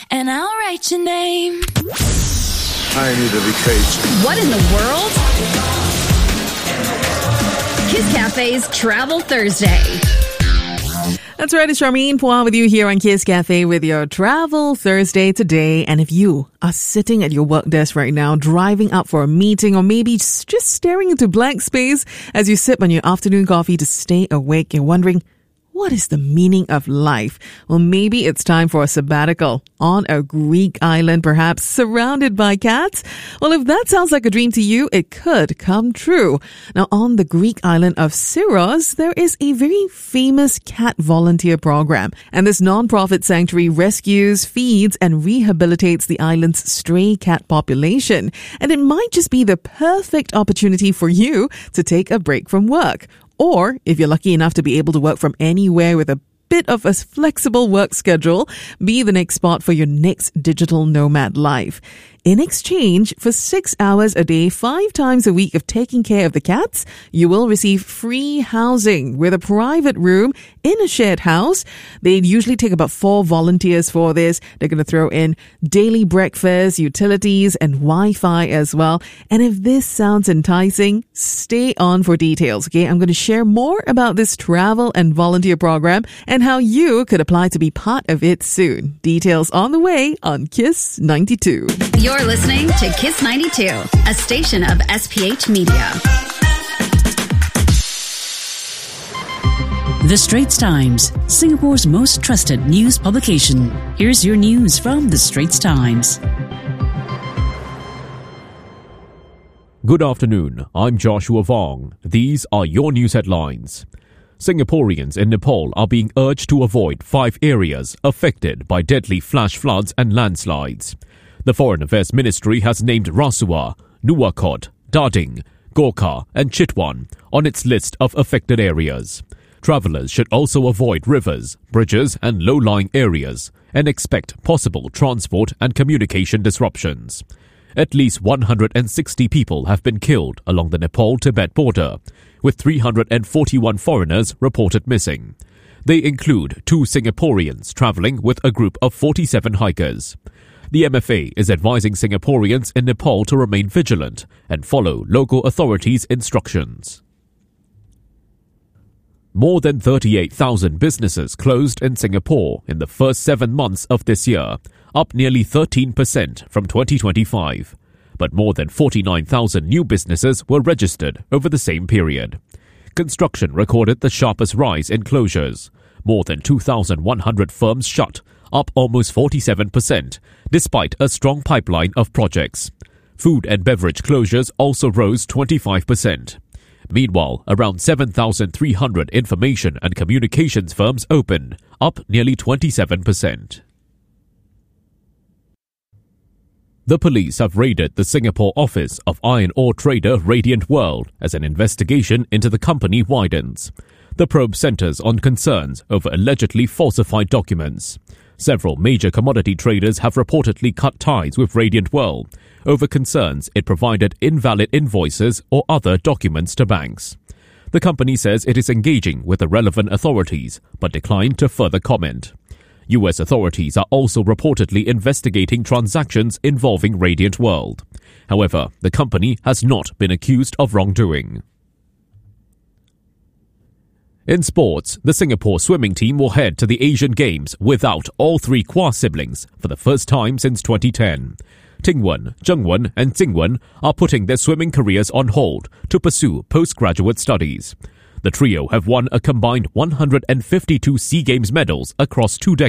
and I'll write your name. I need to be caged. What in the world? Kiss Cafe's Travel Thursday. That's right, it's Charmaine Pua with you here on Kiss Cafe with your Travel Thursday today. And if you are sitting at your work desk right now, driving up for a meeting, or maybe just staring into blank space as you sip on your afternoon coffee to stay awake and wondering, what is the meaning of life? Well, maybe it's time for a sabbatical on a Greek island, perhaps surrounded by cats. Well, if that sounds like a dream to you, it could come true. Now, on the Greek island of Syros, there is a very famous cat volunteer program. And this non-profit sanctuary rescues, feeds, and rehabilitates the island's stray cat population. And it might just be the perfect opportunity for you to take a break from work. Or, if you're lucky enough to be able to work from anywhere with a bit of a flexible work schedule, be the next spot for your next digital nomad life. In exchange for 6 hours a day, 5 times a week of taking care of the cats, you will receive free housing with a private room in a shared house. They usually take about 4 volunteers for this. They're going to throw in daily breakfast, utilities, and Wi-Fi as well. And if this sounds enticing, stay on for details, okay? I'm going to share more about this travel and volunteer program and how you could apply to be part of it soon. Details on the way on Kiss 92. You're listening to Kiss 92, a station of SPH Media. The Straits Times, Singapore's most trusted news publication. Here's your news from The Straits Times. Good afternoon, I'm Joshua Vong. These are your news headlines. Singaporeans in Nepal are being urged to avoid 5 areas affected by deadly flash floods and landslides. The Foreign Affairs Ministry has named Rasuwa, Nuwakot, Dading, Gorkha and Chitwan on its list of affected areas. Travellers should also avoid rivers, bridges and low-lying areas and expect possible transport and communication disruptions. At least 160 people have been killed along the Nepal-Tibet border, with 341 foreigners reported missing. They include 2 Singaporeans travelling with a group of 47 hikers. The MFA is advising Singaporeans in Nepal to remain vigilant and follow local authorities' instructions. More than 38,000 businesses closed in Singapore in the first 7 months of this year, up nearly 13% from 2025. But more than 49,000 new businesses were registered over the same period. Construction recorded the sharpest rise in closures. More than 2,100 firms shut, up almost 47%, despite a strong pipeline of projects. Food and beverage closures also rose 25%. Meanwhile, around 7,300 information and communications firms opened, up nearly 27%. The police have raided the Singapore office of iron ore trader Radiant World as an investigation into the company widens. The probe centers on concerns over allegedly falsified documents. Several major commodity traders have reportedly cut ties with Radiant World over concerns it provided invalid invoices or other documents to banks. The company says it is engaging with the relevant authorities, but declined to further comment. U.S. authorities are also reportedly investigating transactions involving Radiant World. However, the company has not been accused of wrongdoing. In sports, the Singapore swimming team will head to the Asian Games without all 3 Kua siblings for the first time since 2010. Tingwen, Zhengwen and Tsingwen are putting their swimming careers on hold to pursue postgraduate studies. The trio have won a combined 152 SEA Games medals across 2 decades.